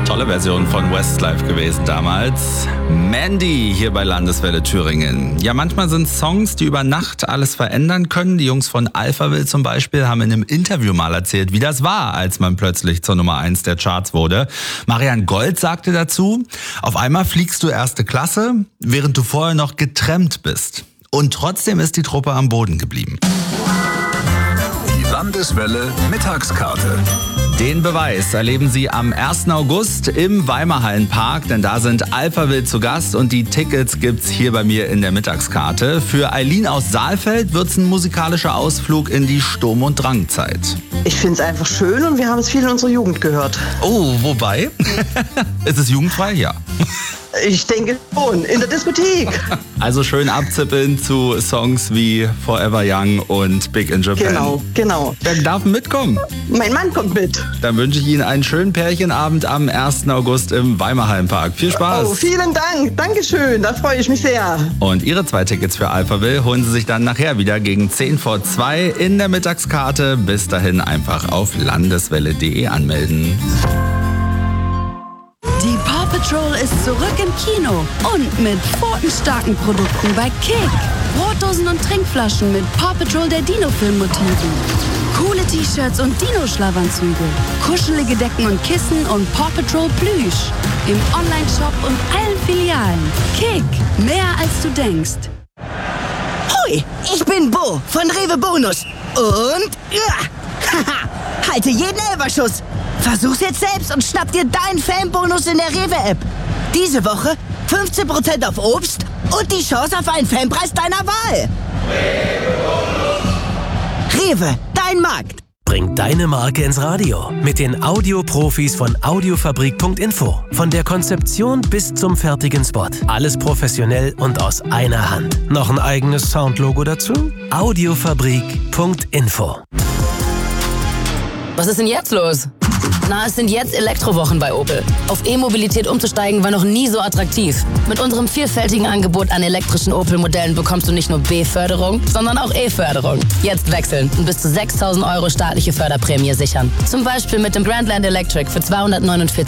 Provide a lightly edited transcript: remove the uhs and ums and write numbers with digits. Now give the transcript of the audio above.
Tolle Version von Westlife gewesen damals. Mandy hier bei Landeswelle Thüringen. Ja, manchmal sind Songs, die über Nacht alles verändern können. Die Jungs von Alphaville zum Beispiel haben in einem Interview mal erzählt, wie das war, als man plötzlich zur Nummer 1 der Charts wurde. Marian Gold sagte dazu, auf einmal fliegst du erste Klasse, während du vorher noch getrennt bist. Und trotzdem ist die Truppe am Boden geblieben. Die Landeswelle Mittagskarte. Den Beweis erleben Sie am 1. August im Weimarhallenpark, denn da sind Alphaville zu Gast und die Tickets gibt's hier bei mir in der Mittagskarte. Für Eileen aus Saalfeld wird's ein musikalischer Ausflug in die Sturm- und Drangzeit. Ich finde es einfach schön und wir haben es viel in unserer Jugend gehört. Oh, wobei? Ist es jugendfrei? Ja. Ich denke schon, in der Diskothek. Also schön abzippeln zu Songs wie Forever Young und Big in Japan. Genau. Wer darf mitkommen? Mein Mann kommt mit. Dann wünsche ich Ihnen einen schönen Pärchenabend am 1. August im Weimarhallenpark. Viel Spaß. Oh, vielen Dank. Dankeschön. Da freue ich mich sehr. Und Ihre 2 Tickets für Alphaville holen Sie sich dann nachher wieder gegen 10 vor 2 in der Mittagskarte. Bis dahin einfach auf landeswelle.de anmelden. Die Paw Patrol ist zurück im Kino und mit pfotenstarken Produkten bei Kick. Brotdosen und Trinkflaschen mit Paw Patrol der Dino-Film-Motiven. Coole T-Shirts und Dino-Schlafanzüge. Kuschelige Decken und Kissen und Paw Patrol Plüsch. Im Online-Shop und allen Filialen. Kick, mehr als du denkst. Hui, ich bin Bo von Rewe Bonus. Und halte jeden Elferschuss. Versuch's jetzt selbst und schnapp dir deinen Fanbonus in der Rewe-App. Diese Woche 15% auf Obst und die Chance auf einen Fanpreis deiner Wahl. Rewe, dein Markt. Bring deine Marke ins Radio mit den Audioprofis von Audiofabrik.info. Von der Konzeption bis zum fertigen Spot. Alles professionell und aus einer Hand. Noch ein eigenes Soundlogo dazu? Audiofabrik.info. Was ist denn jetzt los? Na, es sind jetzt Elektrowochen bei Opel. Auf E-Mobilität umzusteigen war noch nie so attraktiv. Mit unserem vielfältigen Angebot an elektrischen Opel-Modellen bekommst du nicht nur B-Förderung, sondern auch E-Förderung. Jetzt wechseln und bis zu 6.000 € staatliche Förderprämie sichern. Zum Beispiel mit dem Grandland Electric für 249